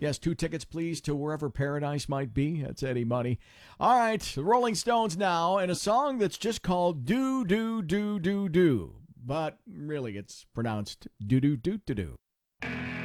Yes, 2 tickets, please, to Wherever Paradise Might Be. That's Eddie Money. All right, the Rolling Stones now, and a song that's just called Do, Do, Do, Do, Do. But really, it's pronounced Do, Do, Do, Do, Do.